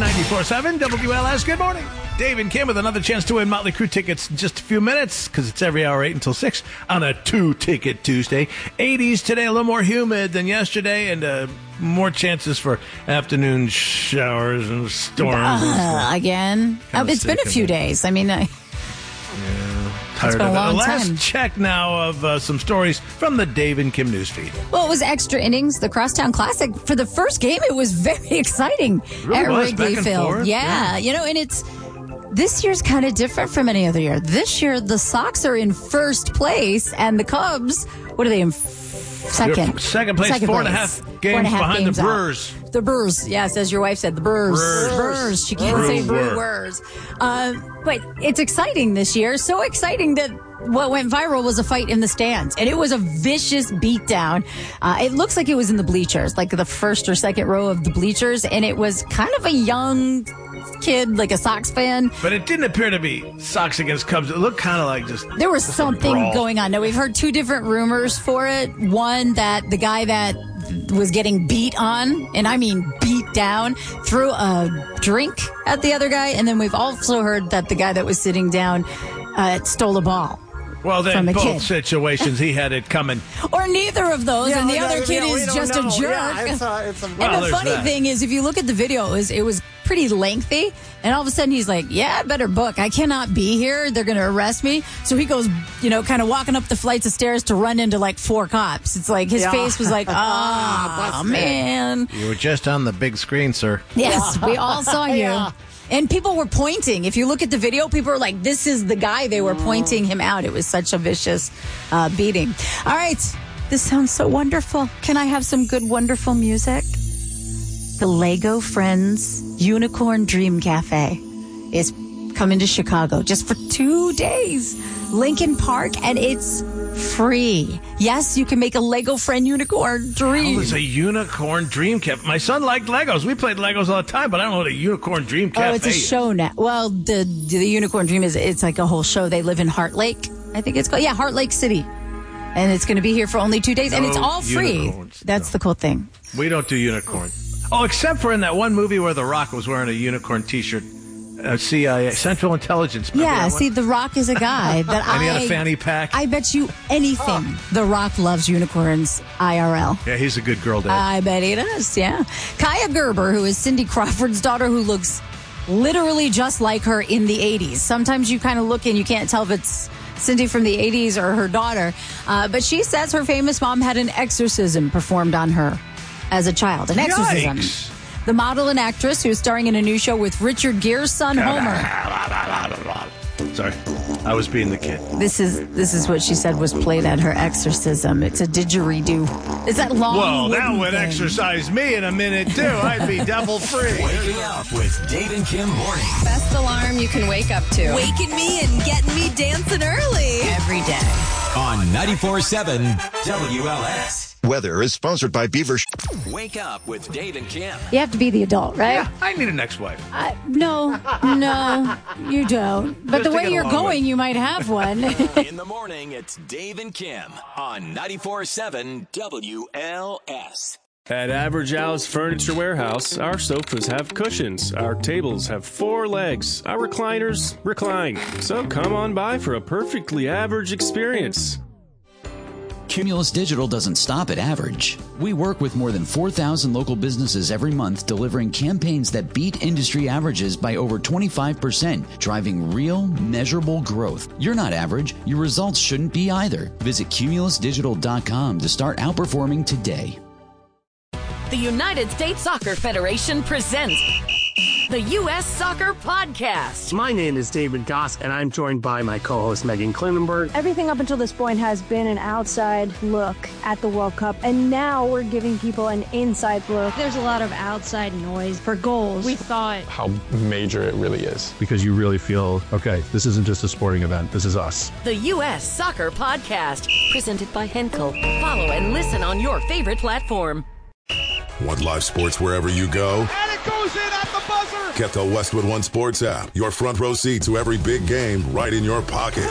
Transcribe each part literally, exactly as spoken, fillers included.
ninety-four point seven W L S. Good morning. Dave and Kim with another chance to win Motley Crue tickets in just a few minutes because it's every hour, eight until six on a two-ticket Tuesday. eighties today, a little more humid than yesterday, and uh, more chances for afternoon showers and storms. Uh, and again? Oh, it's been a few it. days. I mean, I... Yeah, tired been a of long it. Last time. check now of uh, some stories from the Dave and Kim newsfeed. Well, it was extra innings, the Crosstown Classic. For the first game, it was very exciting Really at was, Wrigley back and Field. forth, Yeah, yeah. you know, and it's this year's kind of different from any other year. This year, the Sox are in first place, and the Cubs, what are they in f- second? They're second place, four and a half Four games and a half behind games the out. Brewers. The Brewers, yes, as your wife said, the Brewers. Brewers. Brewers. She can't Brewer. say Brewers. Uh, but it's exciting this year. So exciting that what went viral was a fight in the stands. And it was a vicious beatdown. Uh, it looks like it was in the bleachers, like the first or second row of the bleachers. And it was kind of a young kid, like a Sox fan. But it didn't appear to be Sox against Cubs. It looked kind of like just... There was just a something brawl. going on. Now, we've heard two different rumors for it. One, that the guy that was getting beat on, and I mean beat down, threw a drink at the other guy. And then we've also heard that the guy that was sitting down uh, stole a ball. Well, then from a both kid. situations, he had it coming. Or neither of those, Yeah, and the we other don't- kid yeah, we is don't just know. a jerk. Yeah, it's a, it's a, And Well, the there's funny that. thing is, if you look at the video, it was, it was pretty lengthy. And all of a sudden, he's like, yeah, I better book. I cannot be here. They're going to arrest me. So he goes, you know, kind of walking up the flights of stairs to run into like four cops. It's like his Yeah. face was like, oh, Busted. man. You were just on the big screen, sir. Yes, we all saw you. Yeah. And people were pointing. If you look at the video, people were like, this is the guy. They were pointing him out. It was such a vicious uh, beating. All right. This sounds so wonderful. Can I have some good, wonderful music? The Lego Friends Unicorn Dream Cafe is coming to Chicago just for two days. Lincoln Park, and it's free. Yes, you can make a Lego friend unicorn dream. Oh, it's a unicorn dream cafe. My son liked Legos. We played Legos all the time, but I don't know what a unicorn dream cafe Oh, it's a is. show now. Well, the the Unicorn Dream is it's like a whole show. They live in Heart Lake, I think it's called. Yeah, Heart Lake City, and it's going to be here for only two days, and No it's all free. unicorns, That's no. the cool thing. We don't do unicorn. Oh, except for in that one movie where The Rock was wearing a unicorn T-shirt. Uh, C I A, Central Intelligence. Remember Yeah, that see, one? The Rock is a guy that And he I had a fanny pack. I bet you anything, The Rock loves unicorns I R L. Yeah, he's a good girl, Dad. I bet he does, yeah. Kaya Gerber, who is Cindy Crawford's daughter, who looks literally just like her in the eighties. Sometimes you kind of look and you can't tell if it's Cindy from the eighties or her daughter. Uh, but she says her famous mom had an exorcism performed on her as a child. An exorcism. Yikes. The model and actress who is starring in a new show with Richard Gere's son, Homer. Sorry, I was being the kid. This is this is what she said was played at her exorcism. It's a didgeridoo. It's that long Well, that wooden would thing. exercise me in a minute, too. I'd be devil free. Waking up with Dave and Kim morning. Best alarm you can wake up to. Waking me and getting me dancing early. Every day. On ninety-four point seven W L S. Weather is sponsored by Beaver. Wake up with Dave and Kim. You have to be the adult, right? Yeah, I need an ex-wife. Uh, no, no, you don't. But Just the to way get you're along going, with. you might have one. In the morning, it's Dave and Kim on ninety-four point seven W L S. At Average Al's Furniture Warehouse, our sofas have cushions, our tables have four legs, our recliners recline. So come on by for a perfectly average experience. Cumulus Digital doesn't stop at average. We work with more than four thousand local businesses every month, delivering campaigns that beat industry averages by over twenty-five percent, driving real, measurable growth. You're not average. Your results shouldn't be either. Visit cumulus digital dot com to start outperforming today. The United States Soccer Federation presents the U S Soccer Podcast. My name is David Goss, and I'm joined by my co-host Megan Klinenberg. Everything up until this point has been an outside look at the World Cup, and now we're giving people an inside look. There's a lot of outside noise for goals. We thought how major it really is. Because you really feel, okay, this isn't just a sporting event, this is us. The U S Soccer Podcast, presented by Henkel. Follow and listen on your favorite platform. Want live sports wherever you go? And it goes in at the buzzer! Get the Westwood One Sports app. Your front row seat to every big game right in your pocket.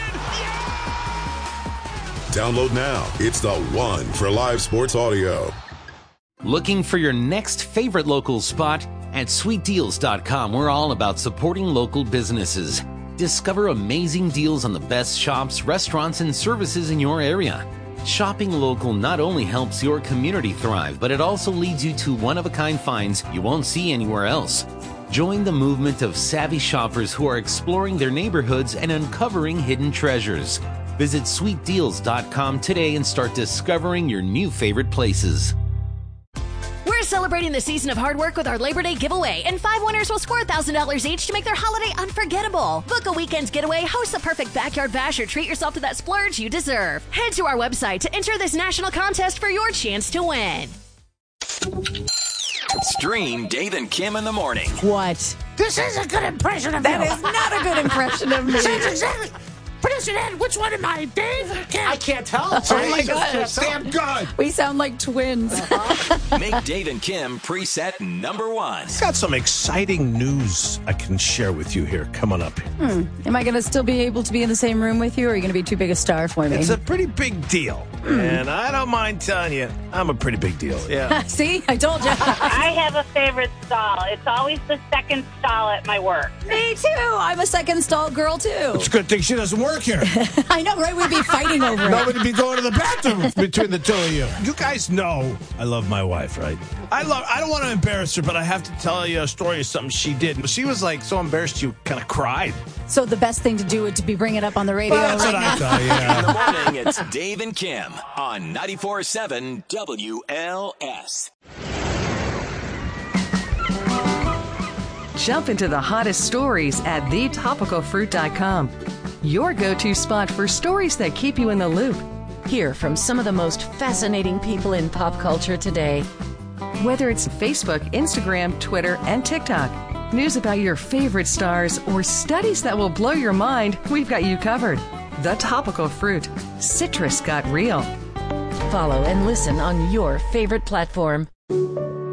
Download now. It's the one for live sports audio. Looking for your next favorite local spot? At sweet deals dot com, we're all about supporting local businesses. Discover amazing deals on the best shops, restaurants, and services in your area. Shopping local not only helps your community thrive, but it also leads you to one-of-a-kind finds you won't see anywhere else. Join the movement of savvy shoppers who are exploring their neighborhoods and uncovering hidden treasures. Visit sweet deals dot com today and start discovering your new favorite places. We're celebrating the season of hard work with our Labor Day giveaway, and five winners will score one thousand dollars each to make their holiday unforgettable. Book a weekend's getaway, host the perfect backyard bash, or treat yourself to that splurge you deserve. Head to our website to enter this national contest for your chance to win. Stream Dave and Kim in the morning. What? This is a good impression of That you. is not a good impression of me. That's exactly. Producer Ed, which one am I? Dave? Kim? I can't tell. Oh my God. Damn good. We sound like twins. Make Dave and Kim preset number one. I've got some exciting news I can share with you here coming up. Hmm. Am I going to still be able to be in the same room with you, or are you going to be too big a star for me? It's a pretty big deal. And I don't mind telling you, I'm a pretty big deal. Yeah. See? I told you. I have a favorite stall. It's always the second stall at my work. Me too. I'm a second stall girl, too. It's a good thing she doesn't work here. I know, right? We'd be fighting over it. Nobody be going to the bathroom between the two of you. You guys know I love my wife, right? I love. I don't want to embarrass her, but I have to tell you a story of something she did. She was like so embarrassed she kind of cried. So the best thing to do would to be bring it up on the radio. Well, that's right what now. I thought, yeah. In the morning, it's Dave and Kim on ninety-four point seven W L S. Jump into the hottest stories at the topical fruit dot com. Your go-to spot for stories that keep you in the loop. Hear from some of the most fascinating people in pop culture today. Whether it's Facebook, Instagram, Twitter, and TikTok, news about your favorite stars, or studies that will blow your mind, we've got you covered. The Topical Fruit. Citrus got real. Follow and listen on your favorite platform.